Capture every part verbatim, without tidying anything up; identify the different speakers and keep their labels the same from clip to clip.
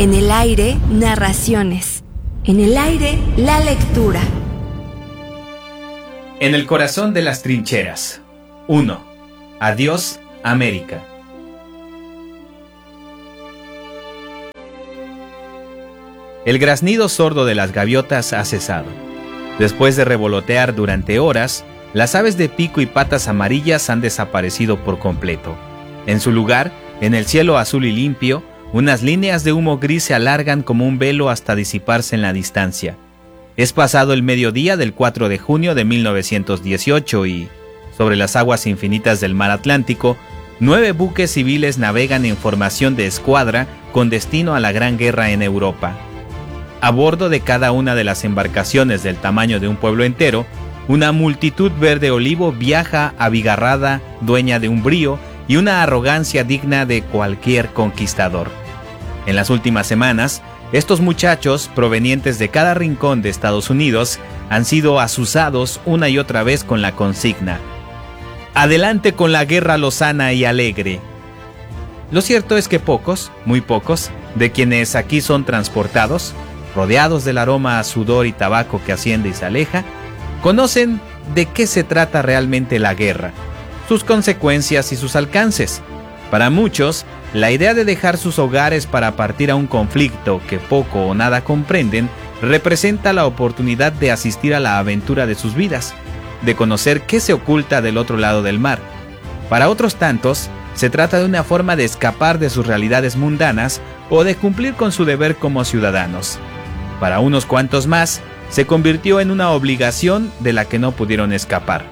Speaker 1: En el aire, narraciones. En el aire, la lectura.
Speaker 2: En el corazón de las trincheras. uno. Adiós, América. El graznido sordo de las gaviotas ha cesado. Después de revolotear durante horas, las aves de pico y patas amarillas han desaparecido por completo. En su lugar, en el cielo azul y limpio, unas líneas de humo gris se alargan como un velo hasta disiparse en la distancia. Es pasado el mediodía del cuatro de junio de mil novecientos dieciocho y, sobre las aguas infinitas del mar Atlántico, nueve buques civiles navegan en formación de escuadra con destino a la Gran Guerra en Europa. A bordo de cada una de las embarcaciones del tamaño de un pueblo entero, una multitud verde olivo viaja abigarrada, dueña de un brío y una arrogancia digna de cualquier conquistador. En las últimas semanas, estos muchachos, provenientes de cada rincón de Estados Unidos, han sido azuzados una y otra vez con la consigna: ¡adelante con la guerra lozana y alegre! Lo cierto es que pocos, muy pocos, de quienes aquí son transportados, rodeados del aroma a sudor y tabaco que asciende y se aleja, conocen de qué se trata realmente la guerra, sus consecuencias y sus alcances. Para muchos, la idea de dejar sus hogares para partir a un conflicto que poco o nada comprenden representa la oportunidad de asistir a la aventura de sus vidas, de conocer qué se oculta del otro lado del mar. Para otros tantos, se trata de una forma de escapar de sus realidades mundanas o de cumplir con su deber como ciudadanos. Para unos cuantos más, se convirtió en una obligación de la que no pudieron escapar.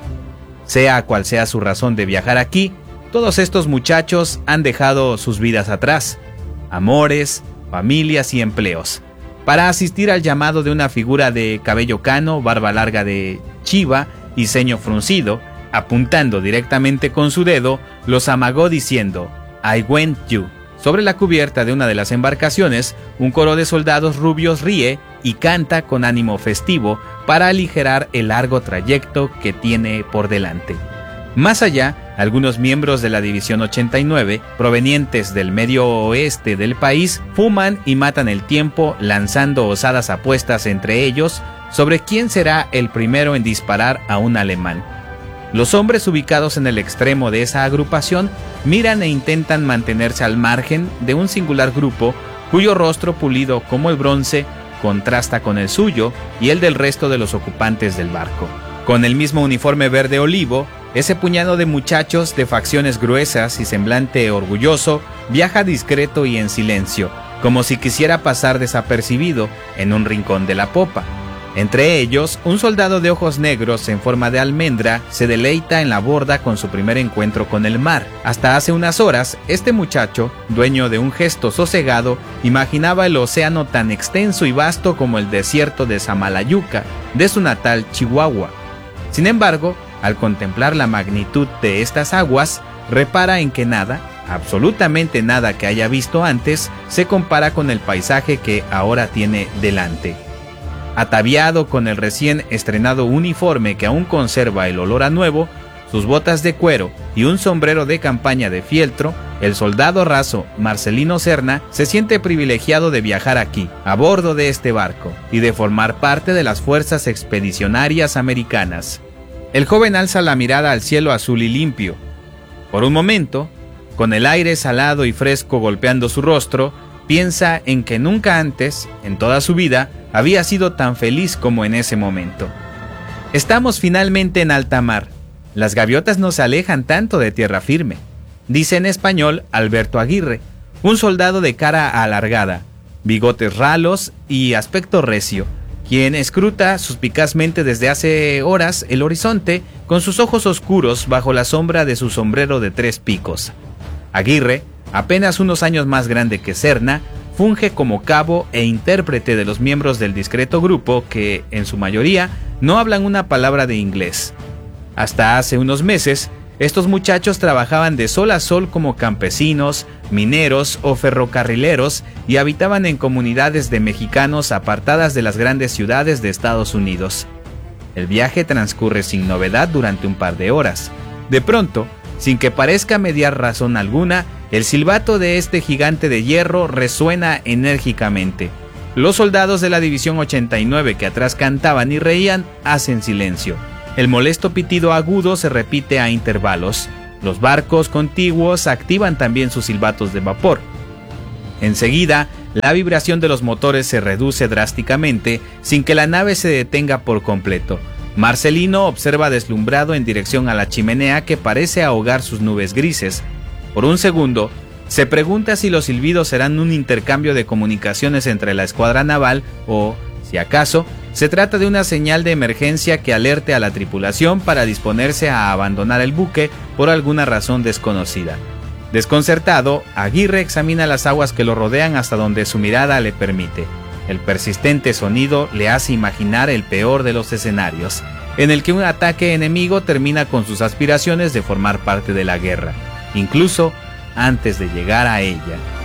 Speaker 2: Sea cual sea su razón de viajar aquí, todos estos muchachos han dejado sus vidas atrás, amores, familias y empleos, para asistir al llamado de una figura de cabello cano, barba larga de chiva y ceño fruncido. Apuntando directamente con su dedo, los amagó diciendo: "I went you". Sobre la cubierta de una de las embarcaciones, un coro de soldados rubios ríe y canta con ánimo festivo para aligerar el largo trayecto que tiene por delante. Más allá, algunos miembros de la División ochenta y nueve, provenientes del medio oeste del país, fuman y matan el tiempo lanzando osadas apuestas entre ellos sobre quién será el primero en disparar a un alemán. Los hombres ubicados en el extremo de esa agrupación miran e intentan mantenerse al margen de un singular grupo cuyo rostro pulido como el bronce contrasta con el suyo y el del resto de los ocupantes del barco. Con el mismo uniforme verde olivo, ese puñado de muchachos de facciones gruesas y semblante orgulloso viaja discreto y en silencio, como si quisiera pasar desapercibido en un rincón de la popa. Entre ellos, un soldado de ojos negros en forma de almendra se deleita en la borda con su primer encuentro con el mar. Hasta hace unas horas, este muchacho, dueño de un gesto sosegado, imaginaba el océano tan extenso y vasto como el desierto de Samalayuca, de su natal Chihuahua. Sin embargo, al contemplar la magnitud de estas aguas, repara en que nada, absolutamente nada que haya visto antes, se compara con el paisaje que ahora tiene delante. Ataviado con el recién estrenado uniforme que aún conserva el olor a nuevo, sus botas de cuero y un sombrero de campaña de fieltro, el soldado raso Marcelino Serna se siente privilegiado de viajar aquí, a bordo de este barco, y de formar parte de las fuerzas expedicionarias americanas. El joven alza la mirada al cielo azul y limpio. Por un momento, con el aire salado y fresco golpeando su rostro, piensa en que nunca antes, en toda su vida, había sido tan feliz como en ese momento. Estamos finalmente en alta mar. Las gaviotas no se alejan tanto de tierra firme, dice en español Alberto Aguirre, un soldado de cara alargada, bigotes ralos y aspecto recio, quien escruta suspicazmente desde hace horas el horizonte con sus ojos oscuros bajo la sombra de su sombrero de tres picos. Aguirre, apenas unos años más grande que Serna, funge como cabo e intérprete de los miembros del discreto grupo que, en su mayoría, no hablan una palabra de inglés. Hasta hace unos meses, estos muchachos trabajaban de sol a sol como campesinos, mineros o ferrocarrileros y habitaban en comunidades de mexicanos apartadas de las grandes ciudades de Estados Unidos. El viaje transcurre sin novedad durante un par de horas. De pronto, Sin que parezca mediar razón alguna, el silbato de este gigante de hierro resuena enérgicamente. Los soldados de la División ochenta y nueve que atrás cantaban y reían hacen silencio. El molesto pitido agudo se repite a intervalos. Los barcos contiguos activan también sus silbatos de vapor. Enseguida, la vibración de los motores se reduce drásticamente sin que la nave se detenga por completo. Marcelino observa deslumbrado en dirección a la chimenea que parece ahogar sus nubes grises. Por un segundo, se pregunta si los silbidos serán un intercambio de comunicaciones entre la escuadra naval o, si acaso, se trata de una señal de emergencia que alerte a la tripulación para disponerse a abandonar el buque por alguna razón desconocida. Desconcertado, Aguirre examina las aguas que lo rodean hasta donde su mirada le permite. El persistente sonido le hace imaginar el peor de los escenarios, en el que un ataque enemigo termina con sus aspiraciones de formar parte de la guerra, incluso antes de llegar a ella.